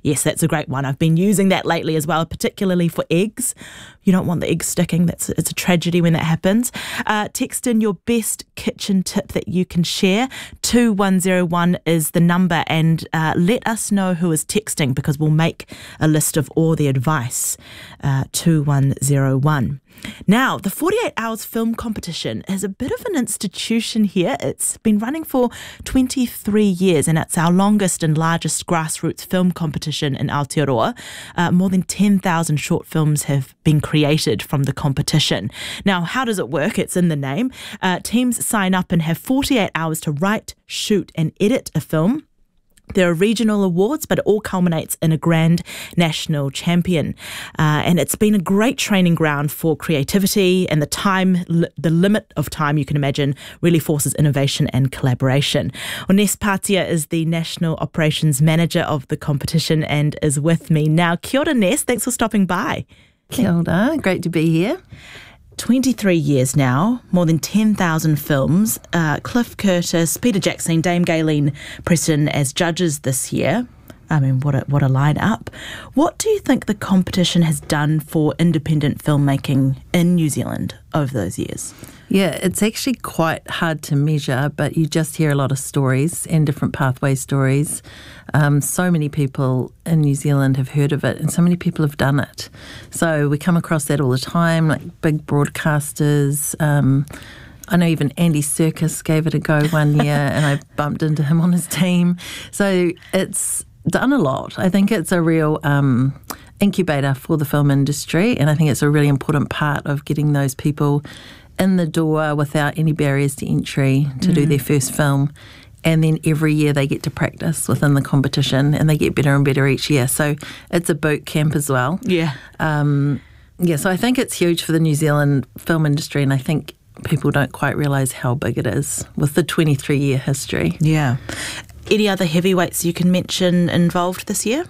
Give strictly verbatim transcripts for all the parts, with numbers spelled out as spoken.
Yes, that's a great one. I've been using that lately as well, particularly for eggs. You don't want the eggs sticking. That's It's a tragedy when that happens. Uh, text in your best kitchen tip that you can share. two one zero one is the number, and uh, let us know who is texting, because we'll make a list of all the advice. Uh, two one zero one. Now, the forty-eight hours film competition is a bit of an institution here. It's been running for twenty-three years, and it's our longest and largest grassroots film competition in Aotearoa. Uh, more than ten thousand short films have been created from the competition. Now, how does it work? It's in the name. Uh, teams sign up and have forty-eight hours to write, shoot and edit a film. There are regional awards, but it all culminates in a grand national champion. Uh, and it's been a great training ground for creativity, and the time, li- the limit of time, you can imagine, really forces innovation and collaboration. Well, Ness Patia is the National Operations Manager of the competition and is with me now. Kia ora, Ness. Thanks for stopping by. Kia ora. Great to be here. twenty-three years now, more than ten thousand films. Uh, Cliff Curtis, Peter Jackson, Dame Gayleen Preston as judges this year. I mean, what a, what a line-up. What do you think the competition has done for independent filmmaking in New Zealand over those years? Yeah, it's actually quite hard to measure, but you just hear a lot of stories and different pathway stories. Um, so many people in New Zealand have heard of it, and so many people have done it. So we come across that all the time, like big broadcasters. Um, I know even Andy Serkis gave it a go one year, and I bumped into him on his team. So it's done a lot. I think it's a real um, incubator for the film industry, and I think it's a really important part of getting those people in the door without any barriers to entry to mm. do their first film. And then every year they get to practice within the competition, and they get better and better each year. So it's a boot camp as well. Yeah. Um, yeah, so I think it's huge for the New Zealand film industry, and I think people don't quite realise how big it is with the twenty-three year history. Yeah. Any other heavyweights you can mention involved this year?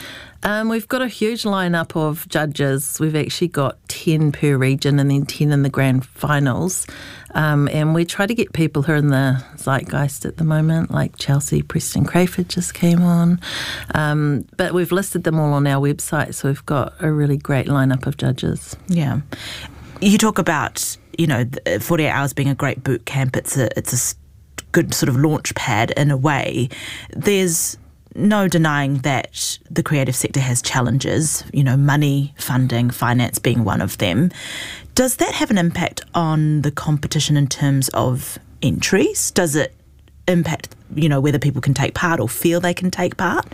Um, we've got a huge lineup of judges. We've actually got ten per region and then ten in the grand finals. Um, and we try to get people who are in the zeitgeist at the moment, like Chelsea Preston Crayford just came on. Um, but we've listed them all on our website, so we've got a really great lineup of judges. Yeah. You talk about, you know, forty-eight hours being a great boot camp. It's a, it's a good sort of launch pad in a way. There's no denying that the creative sector has challenges, you know, money, funding, finance being one of them. Does that have an impact on the competition in terms of entries? Does it impact, you know, whether people can take part or feel they can take part?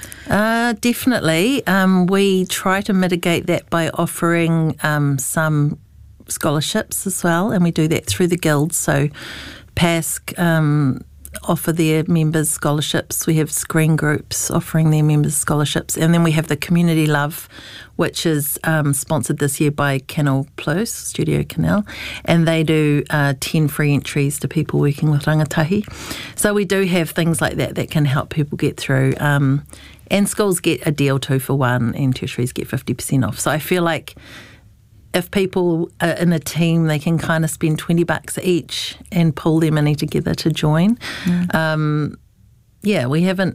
Uh, definitely. Um, we try to mitigate that by offering um, some scholarships as well, and we do that through the guilds. So P A S C um, offer their members scholarships. We have screen groups offering their members scholarships. And then we have the Community Love, which is um, sponsored this year by Canal Plus, Studio Canal, and they do uh, ten free entries to people working with rangatahi. So we do have things like that that can help people get through. Um, and schools get a deal two for one, and tertiaries get fifty percent off. So I feel like if people are in a team, they can kind of spend twenty bucks each and pull their money together to join. Mm. Um, yeah, we haven't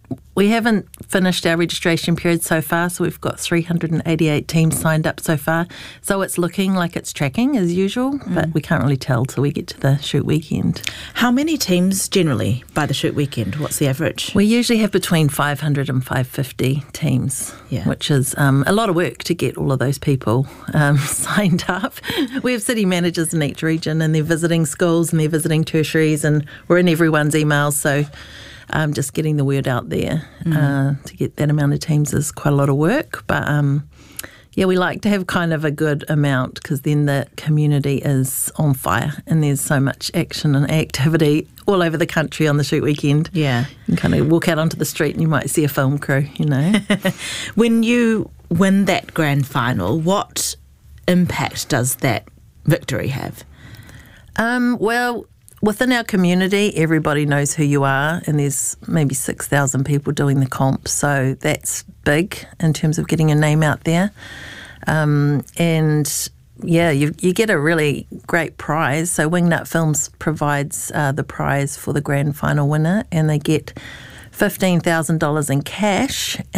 we haven't finished our registration period so far, so we've got three hundred eighty-eight teams signed up so far. So it's looking like it's tracking as usual, mm. but we can't really tell till we get to the shoot weekend. How many teams generally by the shoot weekend? What's the average? We usually have between five hundred and five hundred fifty teams, yeah. which is um, a lot of work to get all of those people um, signed up. We have city managers in each region, and they're visiting schools and they're visiting tertiaries, and we're in everyone's emails, so Um, just getting the word out there mm. uh, to get that amount of teams is quite a lot of work. But um, yeah, we like to have kind of a good amount, because then the community is on fire and there's so much action and activity all over the country on the shoot weekend. Yeah. You kind of walk out onto the street and you might see a film crew, you know. When you win that grand final, what impact does that victory have? Um, well, within our community, everybody knows who you are, and there's maybe six thousand people doing the comp, so that's big in terms of getting your name out there. Um, and yeah, you, you get a really great prize. So Wingnut Films provides uh, the prize for the grand final winner, and they get fifteen thousand dollars in cash